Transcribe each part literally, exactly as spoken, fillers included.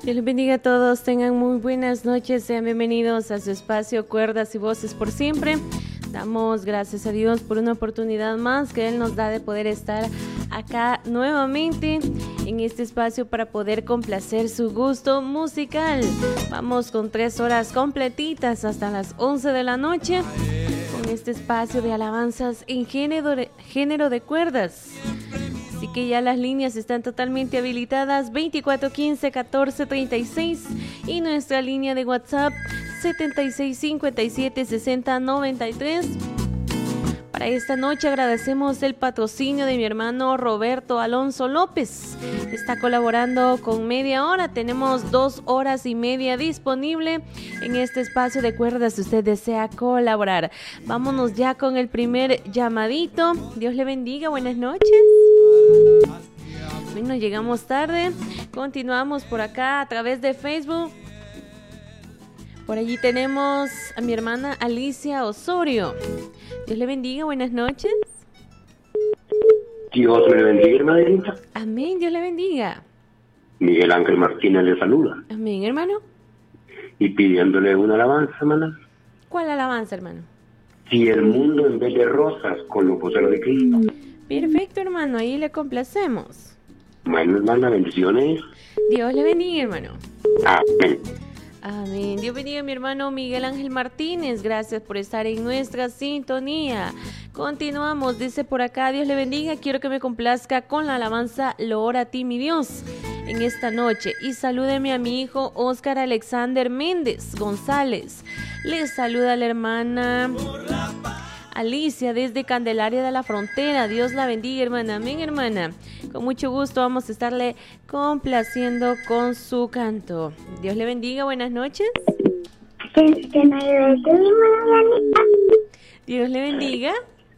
Dios les bendiga a todos, tengan muy buenas noches, sean bienvenidos a su espacio Cuerdas y Voces por Siempre. Damos gracias a Dios por una oportunidad más que Él nos da de poder estar acá nuevamente en este espacio para poder complacer su gusto musical. Vamos con tres horas completitas hasta las once de la noche con este espacio de alabanzas en género de, género de cuerdas. Así que ya las líneas están totalmente habilitadas, veinticuatro quince catorce treinta y seis, y nuestra línea de WhatsApp setenta y seis cincuenta y siete sesenta noventa y tres. Para esta noche agradecemos el patrocinio de mi hermano Roberto Alonso López. Está colaborando con media hora. Tenemos dos horas y media disponible en este espacio de cuerdas si usted desea colaborar. Vámonos ya con el primer llamadito. Dios le bendiga. Buenas noches. Bueno, llegamos tarde. Continuamos por acá a través de Facebook. Por allí tenemos a mi hermana Alicia Osorio. Dios le bendiga, buenas noches. Dios me le bendiga, hermanita. Amén, Dios le bendiga. Miguel Ángel Martínez le saluda. Amén, hermano. Y pidiéndole una alabanza, hermana. ¿Cuál alabanza, hermano? Si el mundo en vez de rosas con los voceros de Cristo. Perfecto, hermano, ahí le complacemos. Bueno, hermana, bendiciones. Dios le bendiga, hermano. Amén. Amén. Dios bendiga a mi hermano Miguel Ángel Martínez. Gracias por estar en nuestra sintonía. Continuamos, dice por acá, Dios le bendiga. Quiero que me complazca con la alabanza Loor a ti, mi Dios, en esta noche. Y salúdeme a mi hijo Oscar Alexander Méndez González. Le saluda la hermana Alicia desde Candelaria de la Frontera. Dios la bendiga, hermana. Amén, hermana. Con mucho gusto vamos a estarle complaciendo con su canto. Dios le bendiga. Buenas noches. Dios le bendiga.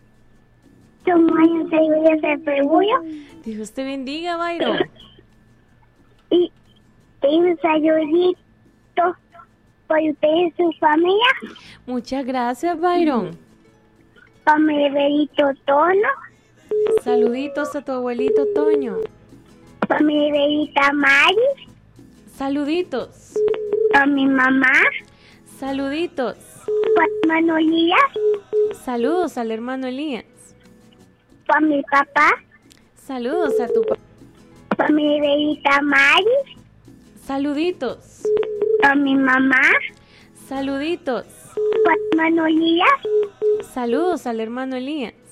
Dios te bendiga, Byron. Y un saludito por usted y su familia. Muchas gracias, Byron. Para mi abuelito Tono. Saluditos a tu abuelito Toño. Para mi abuelita Mari. Saluditos. Para mi mamá. Saluditos. Para mi hermano Elías. Saludos al hermano Elías. Para mi papá. Saludos a tu papá. Para mi abuelita Mari. Saluditos. Para mi mamá. Saluditos. Para mi hermano Elías. Saludos al hermano Elías.